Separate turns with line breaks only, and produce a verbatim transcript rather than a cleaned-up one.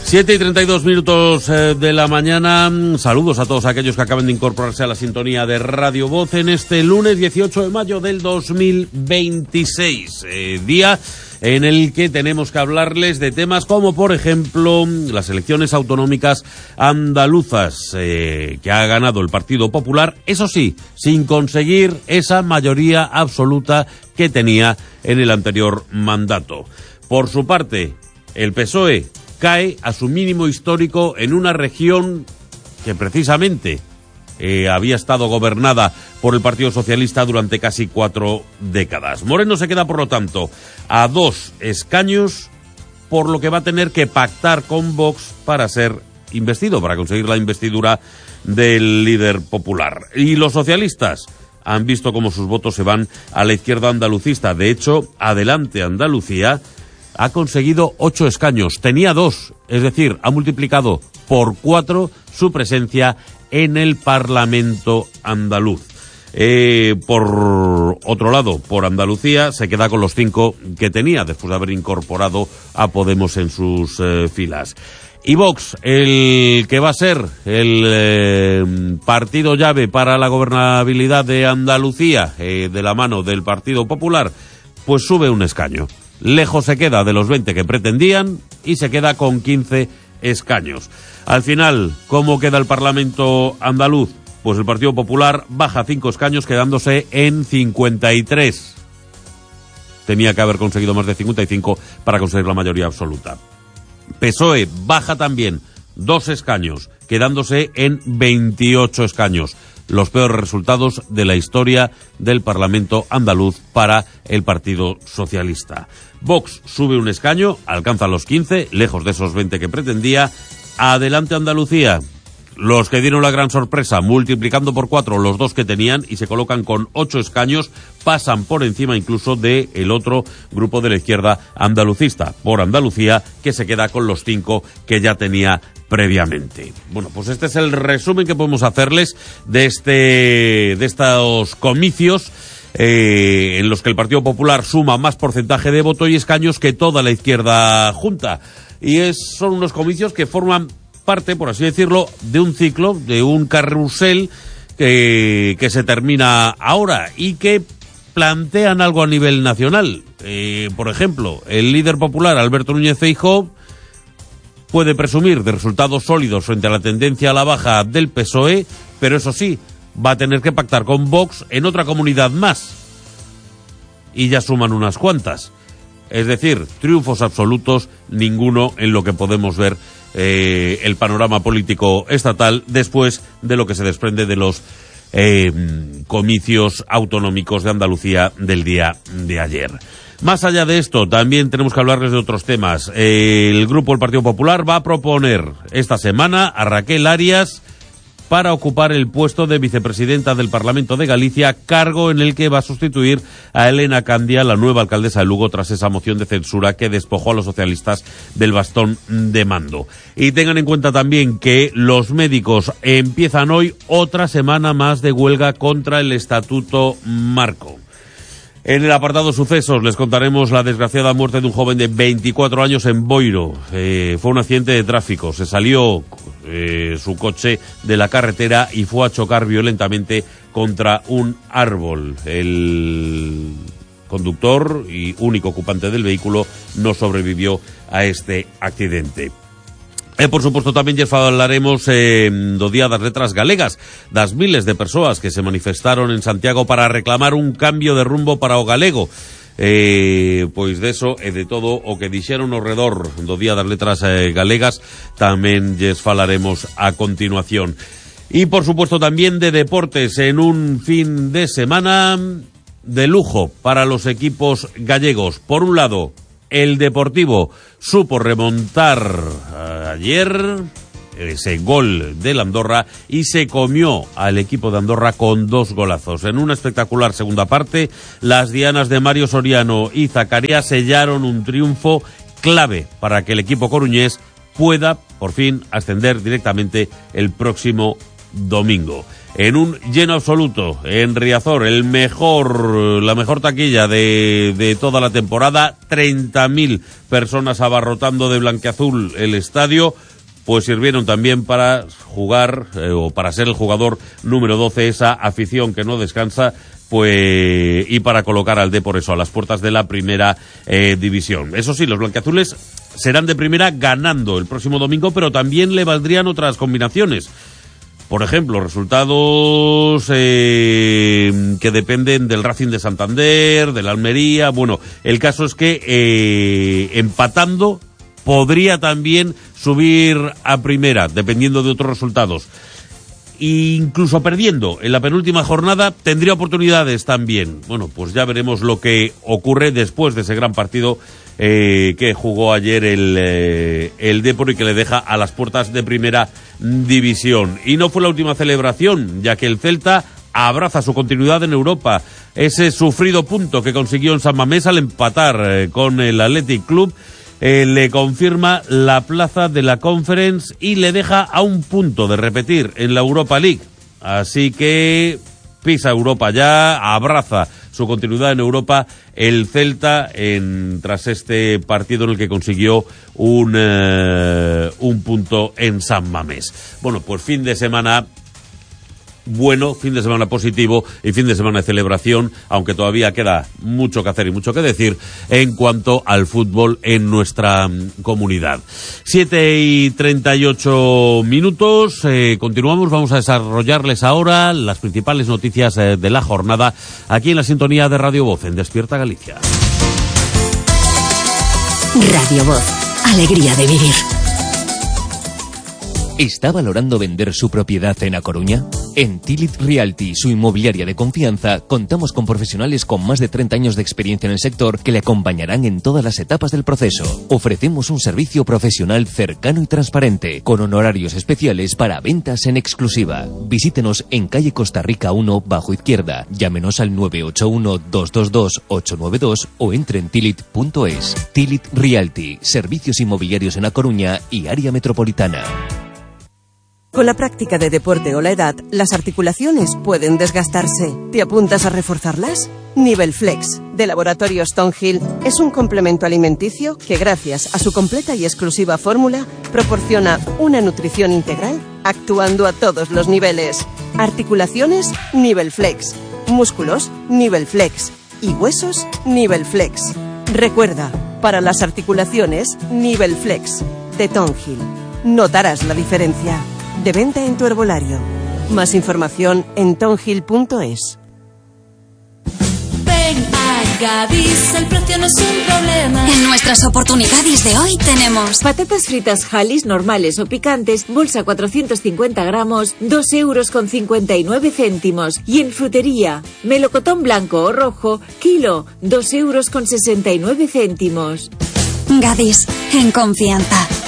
siete y treinta y dos minutos eh, de la mañana. Saludos a todos aquellos que acaban de incorporarse a la sintonía de Radio Voz en este lunes dieciocho de mayo del dos mil veintiséis. Eh, día en el que tenemos que hablarles de temas como, por ejemplo, las elecciones autonómicas andaluzas, eh, que ha ganado el Partido Popular, eso sí, sin conseguir esa mayoría absoluta que tenía en el anterior mandato. Por su parte, el P S O E cae a su mínimo histórico en una región que precisamente eh, había estado gobernada por el Partido Socialista durante casi cuatro décadas. Moreno se queda, por lo tanto, a dos escaños, por lo que va a tener que pactar con Vox para ser investido, para conseguir la investidura del líder popular. Y los socialistas han visto cómo sus votos se van a la izquierda andalucista. De hecho, Adelante Andalucía ha conseguido ocho escaños, tenía dos, es decir, ha multiplicado por cuatro su presencia en el Parlamento andaluz. Eh, por otro lado, por Andalucía se queda con los cinco que tenía después de haber incorporado a Podemos en sus eh, filas. Y Vox, el que va a ser el eh, partido llave para la gobernabilidad de Andalucía, eh, de la mano del Partido Popular, pues sube un escaño. Lejos se queda de los veinte que pretendían y se queda con quince escaños. Al final, ¿cómo queda el Parlamento andaluz? Pues el Partido Popular baja cinco escaños, quedándose en cincuenta y tres. Tenía que haber conseguido más de cincuenta y cinco para conseguir la mayoría absoluta. P S O E baja también dos escaños, quedándose en veintiocho escaños. Los peores resultados de la historia del Parlamento andaluz para el Partido Socialista. Vox sube un escaño, alcanza los quince, lejos de esos veinte que pretendía. Adelante Andalucía, los que dieron la gran sorpresa, multiplicando por cuatro los dos que tenían y se colocan con ocho escaños, pasan por encima incluso de el otro grupo de la izquierda andalucista, por Andalucía, que se queda con los cinco que ya tenía previamente. Bueno, pues este es el resumen que podemos hacerles de este de estos comicios eh, en los que el Partido Popular suma más porcentaje de voto y escaños que toda la izquierda junta. Y es, son unos comicios que forman parte, por así decirlo, de un ciclo, de un carrusel que, que se termina ahora y que plantean algo a nivel nacional. Eh, por ejemplo, el líder popular, Alberto Núñez Feijóo, puede presumir de resultados sólidos frente a la tendencia a la baja del P S O E, pero eso sí, va a tener que pactar con Vox en otra comunidad más. Y ya suman unas cuantas. Es decir, triunfos absolutos, ninguno en lo que podemos ver eh, el panorama político estatal después de lo que se desprende de los eh, comicios autonómicos de Andalucía del día de ayer. Más allá de esto, también tenemos que hablarles de otros temas. Eh, el Grupo del Partido Popular va a proponer esta semana a Raquel Arias para ocupar el puesto de vicepresidenta del Parlamento de Galicia, cargo en el que va a sustituir a Elena Candia, la nueva alcaldesa de Lugo, tras esa moción de censura que despojó a los socialistas del bastón de mando. Y tengan en cuenta también que los médicos empiezan hoy otra semana más de huelga contra el Estatuto Marco. En el apartado sucesos les contaremos la desgraciada muerte de un joven de veinticuatro años en Boiro. Eh, fue un accidente de tráfico. Se salió eh, su coche de la carretera y fue a chocar violentamente contra un árbol. El conductor y único ocupante del vehículo no sobrevivió a este accidente. E, por suposto, tamén lles falaremos eh, do Día das Letras Galegas, das miles de persoas que se manifestaron en Santiago para reclamar un cambio de rumbo para o galego. Eh, pois deso e de todo o que dixeron ao redor do Día das Letras eh, Galegas tamén lles falaremos a continuación. E, por suposto, tamén de deportes en un fin de semana de lujo para los equipos gallegos. Por un lado, el Deportivo supo remontar ayer ese gol del Andorra y se comió al equipo de Andorra con dos golazos. En una espectacular segunda parte, las dianas de Mario Soriano y Zacarías sellaron un triunfo clave para que el equipo coruñés pueda, por fin, ascender directamente el próximo domingo. En un lleno absoluto, en Riazor, el mejor, la mejor taquilla de, de toda la temporada, treinta mil personas abarrotando de blanqueazul el estadio, pues sirvieron también para jugar, eh, o para ser el jugador número doce, esa afición que no descansa, pues, y para colocar al Dé por eso a las puertas de la primera eh, división. Eso sí, los blanqueazules serán de primera ganando el próximo domingo, pero también le valdrían otras combinaciones. Por ejemplo, resultados eh, que dependen del Racing de Santander, del Almería. Bueno, el caso es que eh, empatando podría también subir a primera, dependiendo de otros resultados. Incluso perdiendo en la penúltima jornada, tendría oportunidades también. Bueno, pues ya veremos lo que ocurre después de ese gran partido eh, que jugó ayer el, eh, el Depor y que le deja a las puertas de primera división. Y no fue la última celebración, ya que el Celta abraza su continuidad en Europa. Ese sufrido punto que consiguió en San Mamés al empatar eh, con el Athletic Club, Eh, le confirma la plaza de la Conference y le deja a un punto de repetir en la Europa League. Así que pisa Europa ya, abraza su continuidad en Europa el Celta en, tras este partido en el que consiguió un, eh, un punto en San Mamés. Bueno, pues fin de semana bueno, fin de semana positivo y fin de semana de celebración, aunque todavía queda mucho que hacer y mucho que decir en cuanto al fútbol en nuestra um, comunidad. siete y treinta y ocho minutos, eh, continuamos, vamos a desarrollarles ahora las principales noticias eh, de la jornada aquí en la sintonía de Radio Voz, en Despierta Galicia.
Radio Voz, alegría de vivir.
¿Está valorando vender su propiedad en A Coruña? En Tilit Realty, su inmobiliaria de confianza, contamos con profesionales con más de treinta años de experiencia en el sector que le acompañarán en todas las etapas del proceso. Ofrecemos un servicio profesional cercano y transparente, con honorarios especiales para ventas en exclusiva. Visítenos en calle Costa Rica uno, bajo izquierda. Llámenos al nueve ocho uno, dos dos dos, ocho nueve dos o entre en tilit punto es. Tilit Realty, servicios inmobiliarios en A Coruña y área metropolitana.
Con la práctica de deporte o la edad, las articulaciones pueden desgastarse. ¿Te apuntas a reforzarlas? Nivel Flex, de Laboratorio Stonehill, es un complemento alimenticio que, gracias a su completa y exclusiva fórmula, proporciona una nutrición integral, actuando a todos los niveles. Articulaciones, Nivel Flex. Músculos, Nivel Flex. Y huesos, Nivel Flex. Recuerda, para las articulaciones, Nivel Flex, de Stonehill. Notarás la diferencia. De venta en tu herbolario. Más información en tonhill punto es.
Ven a Gadis, el precio no es un problema.
En nuestras oportunidades de hoy tenemos
patatas fritas Halis normales o picantes, bolsa cuatrocientos cincuenta gramos, dos euros con cincuenta y nueve céntimos. Y en frutería, melocotón blanco o rojo, kilo, dos euros con sesenta y nueve céntimos.
Gadis, en confianza.